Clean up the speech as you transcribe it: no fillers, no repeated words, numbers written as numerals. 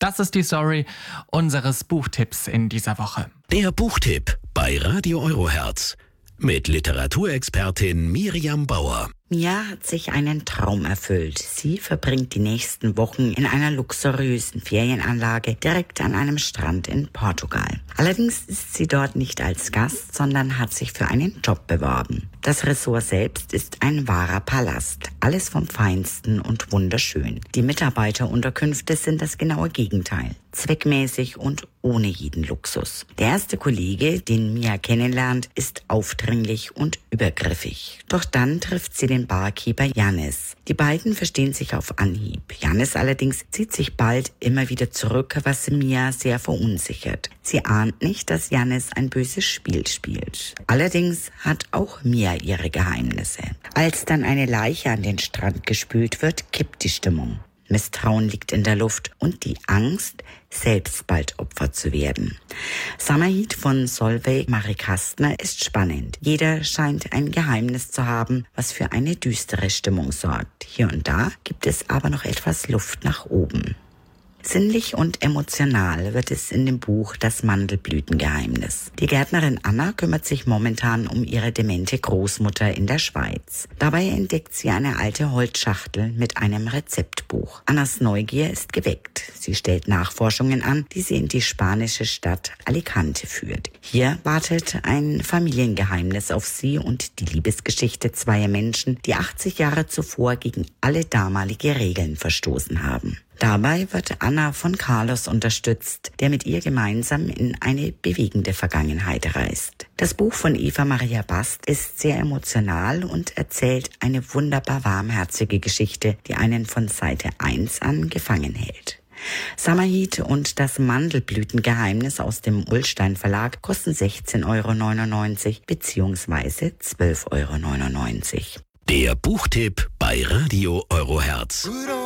Das ist die Story unseres Buchtipps in dieser Woche. Der Buchtipp bei Radio Eurohertz mit Literaturexpertin Miriam Bauer. Mia hat sich einen Traum erfüllt. Sie verbringt die nächsten Wochen in einer luxuriösen Ferienanlage direkt an einem Strand in Portugal. Allerdings ist sie dort nicht als Gast, sondern hat sich für einen Job beworben. Das Ressort selbst ist ein wahrer Palast. Alles vom Feinsten und wunderschön. Die Mitarbeiterunterkünfte sind das genaue Gegenteil. Zweckmäßig und ohne jeden Luxus. Der erste Kollege, den Mia kennenlernt, ist aufdringlich und übergriffig. Doch dann trifft sie den Barkeeper Yannis. Die beiden verstehen sich auf Anhieb. Yannis allerdings zieht sich bald immer wieder zurück, was Mia sehr verunsichert. Sie ahnt nicht, dass Yannis ein böses Spiel spielt. Allerdings hat auch Mia ihre Geheimnisse. Als dann eine Leiche an den Strand gespült wird, kippt die Stimmung. Misstrauen liegt in der Luft und die Angst, selbst bald Opfer zu werden. Summerheat von Solveig Marie Kastner ist spannend. Jeder scheint ein Geheimnis zu haben, was für eine düstere Stimmung sorgt. Hier und da gibt es aber noch etwas Luft nach oben. Sinnlich und emotional wird es in dem Buch Das Mandelblütengeheimnis. Die Gärtnerin Anna kümmert sich momentan um ihre demente Großmutter in der Schweiz. Dabei entdeckt sie eine alte Holzschachtel mit einem Rezeptbuch. Annas Neugier ist geweckt. Sie stellt Nachforschungen an, die sie in die spanische Stadt Alicante führt. Hier wartet ein Familiengeheimnis auf sie und die Liebesgeschichte zweier Menschen, die 80 Jahre zuvor gegen alle damalige Regeln verstoßen haben. Dabei wird Anna von Carlos unterstützt, der mit ihr gemeinsam in eine bewegende Vergangenheit reist. Das Buch von Eva Maria Bast ist sehr emotional und erzählt eine wunderbar warmherzige Geschichte, die einen von Seite 1 an gefangen hält. Summerheat und das Mandelblütengeheimnis aus dem Ullstein Verlag kosten 16,99 € bzw. 12,99 €. Der Buchtipp bei Radio Eurohertz.